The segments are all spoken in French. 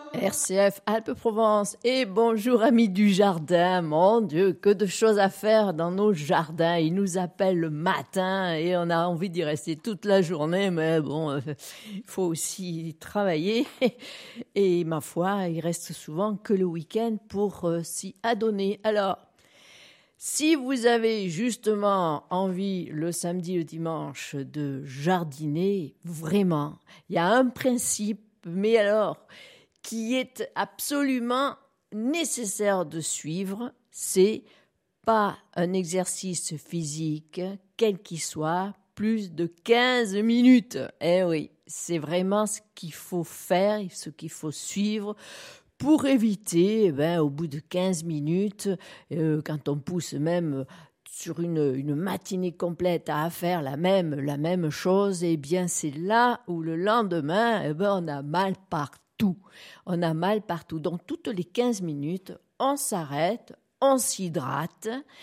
RCF Alpes-Provence et bonjour amis du jardin. Mon Dieu, que de choses à faire dans nos jardins. Ils nous appellent le matin et on a envie d'y rester toute la journée, mais bon, il faut aussi travailler. Et ma foi, il reste souvent que le week-end pour s'y adonner. Alors, si vous avez justement envie le samedi, le dimanche de jardiner, vraiment, il y a un principe, mais alors qui est absolument nécessaire de suivre, c'est pas un exercice physique, quel qu'il soit, plus de 15 minutes. Eh oui, c'est vraiment ce qu'il faut faire, ce qu'il faut suivre pour éviter, au bout de 15 minutes, quand on pousse même sur une matinée complète à faire la même chose, eh bien c'est là où le lendemain, on a mal partout. On a mal partout. Donc toutes les 15 minutes, on s'arrête, on s'hydrate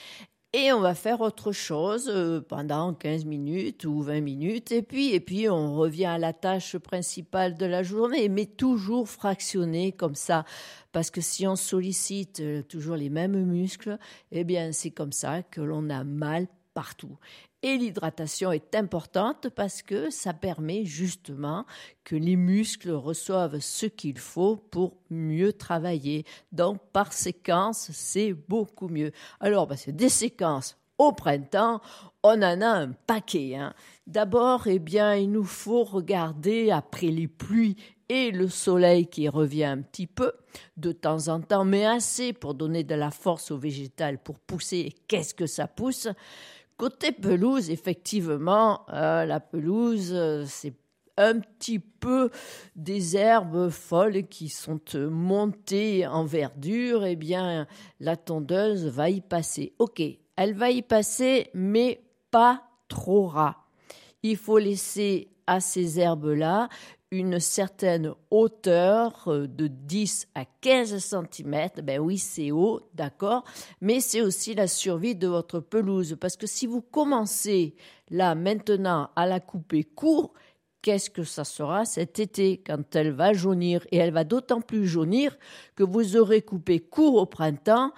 et on va faire autre chose pendant 15 minutes ou 20 minutes et puis on revient à la tâche principale de la journée, mais toujours fractionné comme ça. Parce que si on sollicite toujours les mêmes muscles, eh bien c'est comme ça que l'on a mal partout. Et l'hydratation est importante parce que ça permet justement que les muscles reçoivent ce qu'il faut pour mieux travailler. Donc, par séquence, c'est beaucoup mieux. Alors, c'est des séquences au printemps, on en a un paquet. D'abord, il nous faut regarder après les pluies et le soleil qui revient un petit peu de temps en temps, mais assez pour donner de la force au végétal pour pousser. Et qu'est-ce que ça pousse ? Côté pelouse, effectivement, la pelouse, c'est un petit peu des herbes folles qui sont montées en verdure. Eh bien, la tondeuse va y passer. Ok, elle va y passer, mais pas trop ras. Il faut laisser à ces herbes-là une certaine hauteur de 10 à 15 cm. Ben oui, c'est haut, d'accord, mais c'est aussi la survie de votre pelouse. Parce que si vous commencez là, maintenant, à la couper court, qu'est-ce que ça sera cet été quand elle va jaunir? Et elle va d'autant plus jaunir que vous aurez coupé court au printemps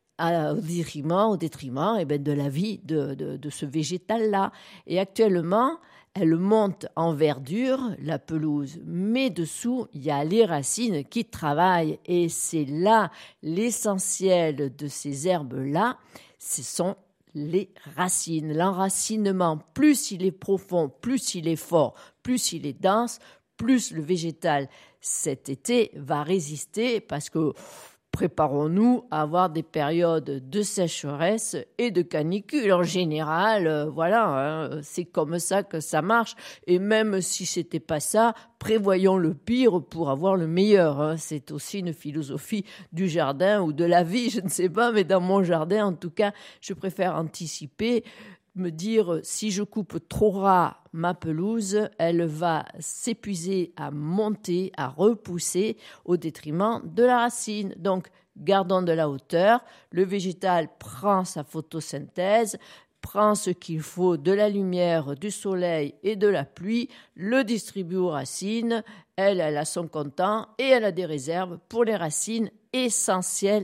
au détriment de la vie de ce végétal-là. Et actuellement, elle monte en verdure, la pelouse, mais dessous, il y a les racines qui travaillent. Et c'est là l'essentiel de ces herbes-là, ce sont les racines. L'enracinement, plus il est profond, plus il est fort, plus il est dense, plus le végétal cet été va résister parce que préparons-nous à avoir des périodes de sécheresse et de canicule. En général, c'est comme ça que ça marche. Et même si c'était pas ça, prévoyons le pire pour avoir le meilleur. C'est aussi une philosophie du jardin ou de la vie, je ne sais pas, mais dans mon jardin, en tout cas, je préfère anticiper, me dire si je coupe trop ras ma pelouse, elle va s'épuiser à monter, à repousser au détriment de la racine. Donc, gardons de la hauteur. Le végétal prend sa photosynthèse, prend ce qu'il faut de la lumière, du soleil et de la pluie, le distribue aux racines. Elle a son comptant et elle a des réserves pour les racines essentielles.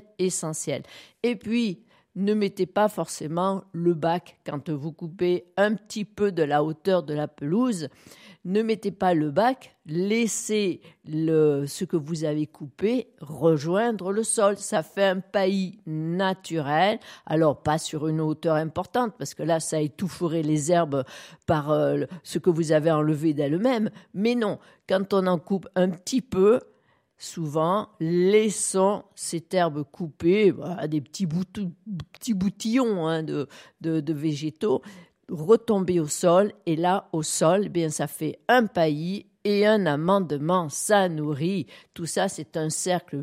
Et puis, ne mettez pas forcément le bac quand vous coupez un petit peu de la hauteur de la pelouse. Ne mettez pas le bac, laissez ce que vous avez coupé rejoindre le sol. Ça fait un paillis naturel. Alors, pas sur une hauteur importante, parce que là, ça étoufferait les herbes par ce que vous avez enlevé d'elles-mêmes. Mais non, quand on en coupe un petit peu, souvent, laissons cette herbe coupée à des petits boutillons de végétaux retomber au sol. Et là, au sol, ça fait un paillis et un amendement, ça nourrit. Tout ça, c'est un cercle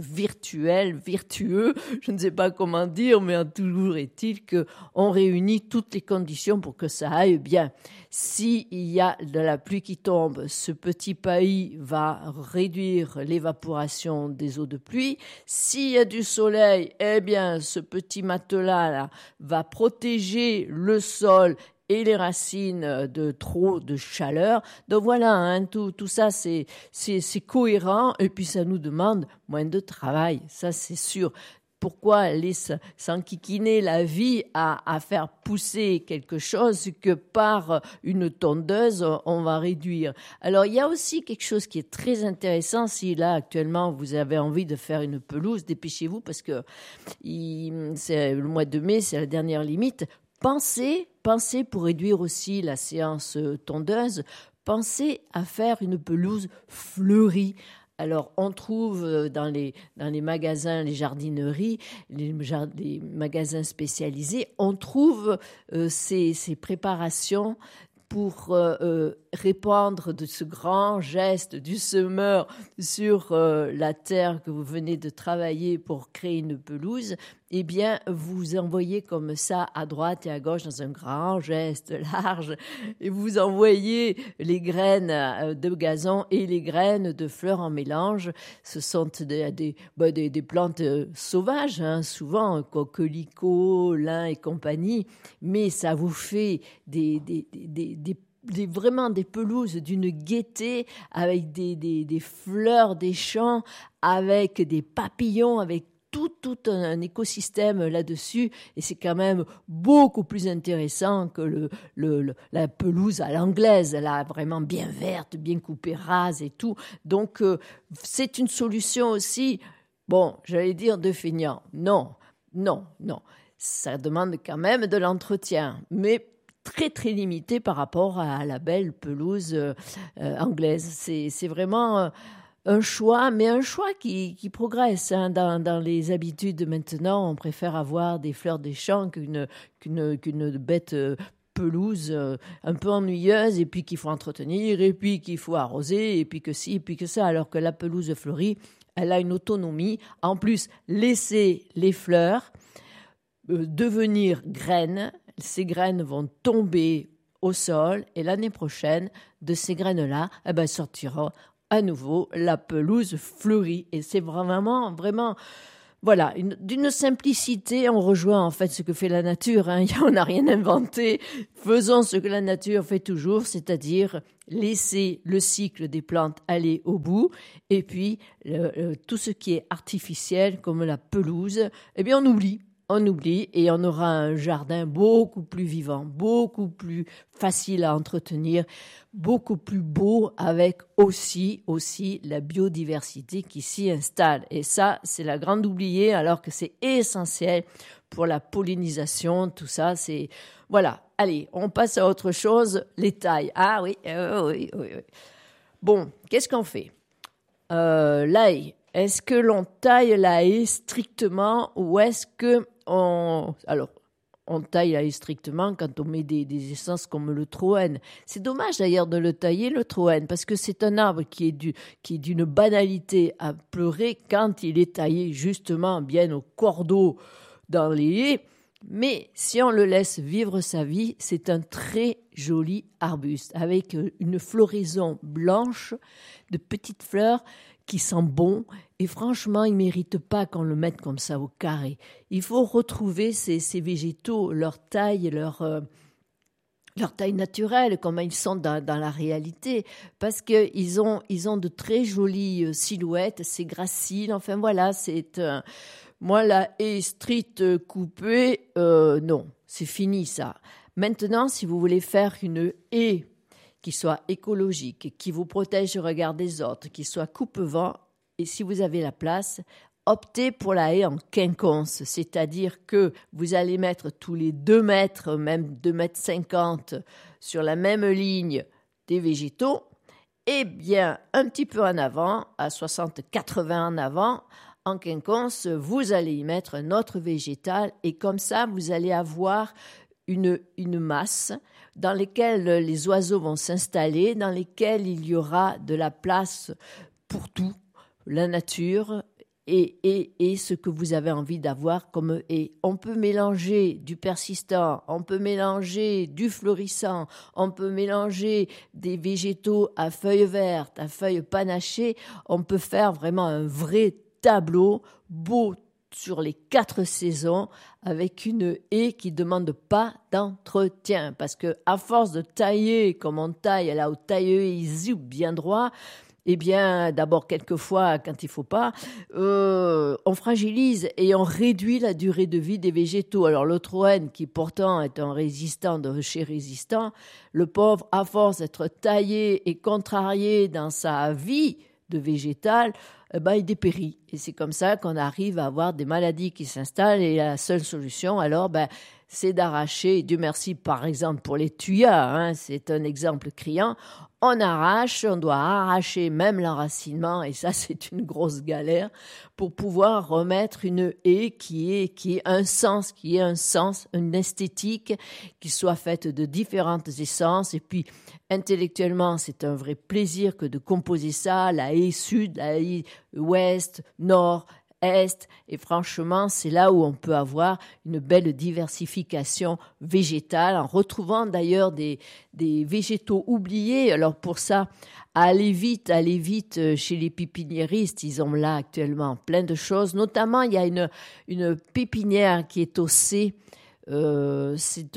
vertueux, je ne sais pas comment dire, mais toujours est-il qu'on réunit toutes les conditions pour que ça aille bien. S'il y a de la pluie qui tombe, ce petit paillis va réduire l'évaporation des eaux de pluie. S'il y a du soleil, ce petit matelas là va protéger le sol et les racines de trop de chaleur. Donc voilà, hein, tout ça c'est cohérent et puis ça nous demande moins de travail, ça c'est sûr. Pourquoi aller s'enquiquiner la vie à faire pousser quelque chose que par une tondeuse, on va réduire. Alors, il y a aussi quelque chose qui est très intéressant. Si là, actuellement, vous avez envie de faire une pelouse, dépêchez-vous parce que c'est le mois de mai, c'est la dernière limite. Pensez pour réduire aussi la séance tondeuse, pensez à faire une pelouse fleurie. Alors, on trouve dans les magasins, les jardineries, les magasins spécialisés, on trouve ces préparations pour répandre de ce grand geste du semeur sur la terre que vous venez de travailler pour créer une pelouse. Eh bien, vous envoyez comme ça à droite et à gauche dans un grand geste large et vous envoyez les graines de gazon et les graines de fleurs en mélange. Ce sont des plantes sauvages, hein, souvent coquelicots, lin et compagnie, mais ça vous fait vraiment des pelouses d'une gaieté avec des fleurs des champs, avec des papillons, avec tout un écosystème là-dessus, et c'est quand même beaucoup plus intéressant que la pelouse à l'anglaise, là, vraiment bien verte, bien coupée rase et tout. Donc, c'est une solution aussi, bon, j'allais dire de feignant. Non. Ça demande quand même de l'entretien, mais très, très limité par rapport à la belle pelouse anglaise. C'est vraiment un choix, mais un choix qui progresse, hein. Dans les habitudes maintenant, on préfère avoir des fleurs des champs qu'une bête pelouse un peu ennuyeuse et puis qu'il faut entretenir et puis qu'il faut arroser et puis que ci et puis que ça, alors que la pelouse fleurie, elle a une autonomie. En plus, laisser les fleurs devenir graines, ces graines vont tomber au sol et l'année prochaine, de ces graines-là, sortira à nouveau la pelouse fleurie. Et c'est vraiment, voilà, d'une simplicité. On rejoint en fait ce que fait la nature, hein. On n'a rien inventé. Faisons ce que la nature fait toujours, c'est-à-dire laisser le cycle des plantes aller au bout. Et puis, tout ce qui est artificiel, comme la pelouse, eh bien, on oublie et on aura un jardin beaucoup plus vivant, beaucoup plus facile à entretenir, beaucoup plus beau, avec aussi la biodiversité qui s'y installe. Et ça, c'est la grande oubliée, alors que c'est essentiel pour la pollinisation, tout ça, c'est... Voilà, allez, on passe à autre chose, les tailles. Ah oui. Bon, qu'est-ce qu'on fait ? L'ail. Est-ce que l'on taille la haie strictement ou est-ce que on taille la haie strictement quand on met des essences comme le troène. C'est dommage d'ailleurs de le tailler, le troène, parce que c'est un arbre qui est d'une banalité à pleurer quand il est taillé justement bien au cordeau dans les haies. Mais si on le laisse vivre sa vie, c'est un très joli arbuste avec une floraison blanche de petites fleurs qui sent bon, et franchement, il ne mérite pas qu'on le mette comme ça au carré. Il faut retrouver ces végétaux, leur taille naturelle, comment ils sont dans la réalité, parce qu'ils ont de très jolies silhouettes, c'est gracile, enfin voilà, moi, la haie stricte coupée, non, c'est fini ça. Maintenant, si vous voulez faire une haie qui soit écologique, qui vous protège du regard des autres, qui soit coupe-vent, et si vous avez la place, optez pour la haie en quinconce, c'est-à-dire que vous allez mettre tous les 2 mètres, même 2,50 m sur la même ligne des végétaux, et bien un petit peu en avant, à 60-80 en avant, en quinconce, vous allez y mettre un autre végétal, et comme ça, vous allez avoir une masse dans laquelle les oiseaux vont s'installer, dans lesquelles il y aura de la place pour tout, la nature et ce que vous avez envie d'avoir comme haie. On peut mélanger du persistant, on peut mélanger du fleurissant, on peut mélanger des végétaux à feuilles vertes, à feuilles panachées. On peut faire vraiment un vrai tableau beau, sur les 4 saisons avec une haie qui demande pas d'entretien. Parce que à force de tailler comme on taille là où tailler, il zoup bien droit, eh bien, d'abord, quelquefois, quand il faut pas, on fragilise et on réduit la durée de vie des végétaux. Alors, le troène, qui pourtant est un résistant de chez résistant, le pauvre, à force d'être taillé et contrarié dans sa vie de végétal, il dépérit. Et c'est comme ça qu'on arrive à avoir des maladies qui s'installent et la seule solution, alors, c'est d'arracher. Dieu merci, par exemple, pour les tuyas, c'est un exemple criant. On doit arracher même l'enracinement, et ça, c'est une grosse galère, pour pouvoir remettre une haie qui ait un sens, une esthétique, qui soit faite de différentes essences. Et puis, intellectuellement, c'est un vrai plaisir que de composer ça, la haie sud, la haie ouest, nord, est, et franchement, c'est là où on peut avoir une belle diversification végétale, en retrouvant d'ailleurs des végétaux oubliés. Alors pour ça, allez vite chez les pépiniéristes, ils ont là actuellement plein de choses. Notamment, il y a une pépinière qui est au C, dans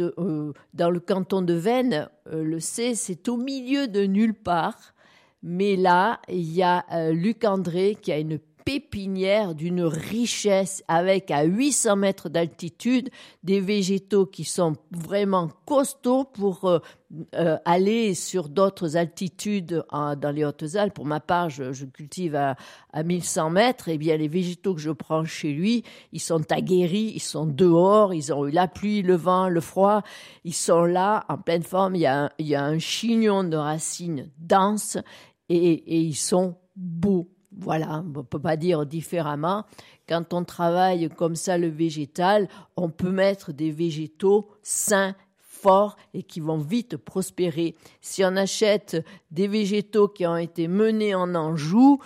le canton de Veynes. Le C, c'est au milieu de nulle part, mais là, il y a Luc André qui a une pépinière d'une richesse avec à 800 mètres d'altitude des végétaux qui sont vraiment costauds pour aller sur d'autres altitudes dans les Hautes-Alpes. Pour ma part, je cultive à 1100 mètres. Eh bien, les végétaux que je prends chez lui, ils sont aguerris, ils sont dehors, ils ont eu la pluie, le vent, le froid. Ils sont là, en pleine forme. Il y a un chignon de racines denses et ils sont beaux. Voilà, on ne peut pas dire différemment. Quand on travaille comme ça le végétal, on peut mettre des végétaux sains, forts et qui vont vite prospérer. Si on achète des végétaux qui ont été menés en Anjou,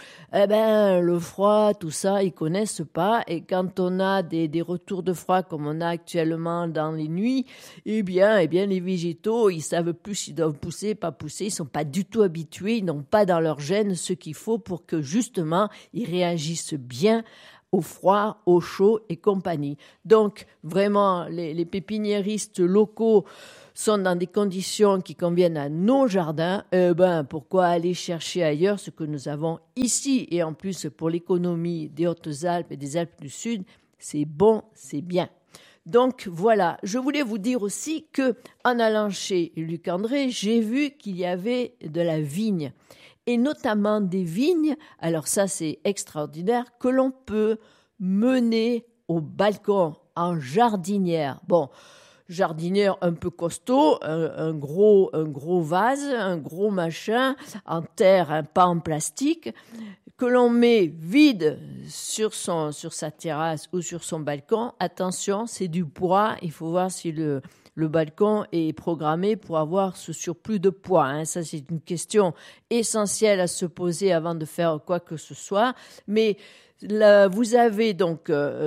le froid, tout ça, ils connaissent pas. Et quand on a des retours de froid comme on a actuellement dans les nuits, eh bien, les végétaux, ils savent plus s'ils doivent pousser, pas pousser. Ils sont pas du tout habitués. Ils n'ont pas dans leur gène ce qu'il faut pour que justement ils réagissent bien au froid, au chaud et compagnie. Donc, vraiment, les pépiniéristes locaux sont dans des conditions qui conviennent à nos jardins. Pourquoi aller chercher ailleurs ce que nous avons ici? Et en plus, pour l'économie des Hautes-Alpes et des Alpes du Sud, c'est bon, c'est bien. Donc voilà, je voulais vous dire aussi que en allant chez Luc André, j'ai vu qu'il y avait de la vigne. Et notamment des vignes, alors ça c'est extraordinaire, que l'on peut mener au balcon en jardinière. Bon, jardinière un peu costaud, un gros vase, un gros machin en terre, pas en plastique, que l'on met vide sur sa terrasse ou sur son balcon. Attention, c'est du poids, il faut voir si le balcon est programmé pour avoir ce surplus de poids. Ça, c'est une question essentielle à se poser avant de faire quoi que ce soit. Mais là, vous avez donc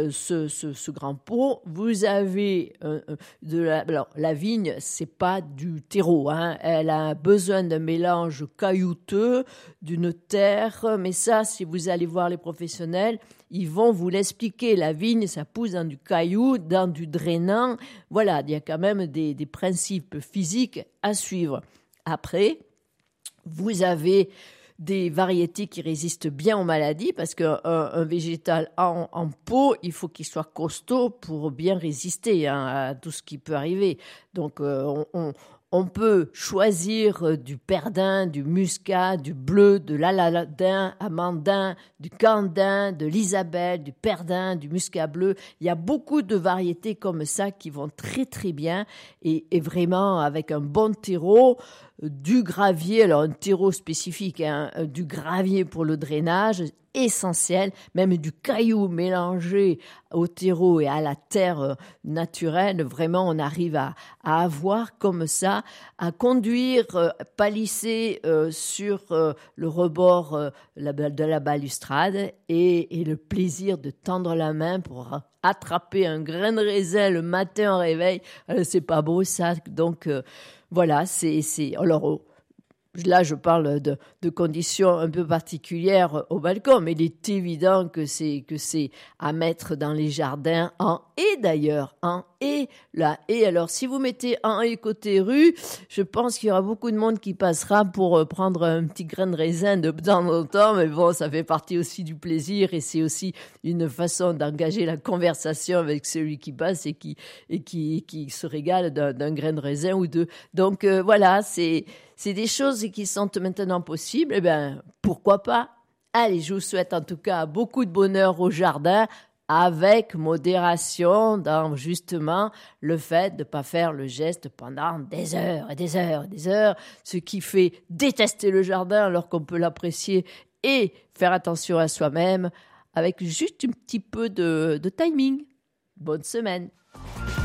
ce grand pot. Vous avez alors, la vigne, c'est pas du terreau. Elle a besoin d'un mélange caillouteux, d'une terre. Mais ça, si vous allez voir les professionnels, ils vont vous l'expliquer. La vigne, ça pousse dans du caillou, dans du drainant. Voilà, il y a quand même des principes physiques à suivre. Après, vous avez des variétés qui résistent bien aux maladies, parce qu'un végétal en pot, il faut qu'il soit costaud pour bien résister à tout ce qui peut arriver. Donc, on peut choisir du perdin, du muscat, du bleu, de l'aladin, amandin, du candin, de l'isabelle, du perdin, du muscat bleu. Il y a beaucoup de variétés comme ça qui vont très très bien et vraiment avec un bon terreau, du gravier, alors un terreau spécifique, du gravier pour le drainage, essentiel, même du caillou mélangé au terreau et à la terre naturelle. Vraiment, on arrive à avoir comme ça, à conduire, palisser sur le rebord de la balustrade et le plaisir de tendre la main pour attraper un grain de raisin le matin au réveil. C'est pas beau ça, donc voilà, alors Là, je parle de conditions un peu particulières au balcon, mais il est évident que c'est à mettre dans les jardins en haie d'ailleurs, en haie. La haie, alors si vous mettez en haie côté rue, je pense qu'il y aura beaucoup de monde qui passera pour prendre un petit grain de raisin de temps en temps, mais bon, ça fait partie aussi du plaisir et c'est aussi une façon d'engager la conversation avec celui qui passe et qui se régale d'un grain de raisin ou deux. Donc voilà, c'est des choses qui sont maintenant possibles. Eh bien, pourquoi pas? Allez, je vous souhaite en tout cas beaucoup de bonheur au jardin, avec modération dans justement le fait de ne pas faire le geste pendant des heures et des heures et des heures, ce qui fait détester le jardin alors qu'on peut l'apprécier et faire attention à soi-même avec juste un petit peu de timing. Bonne semaine.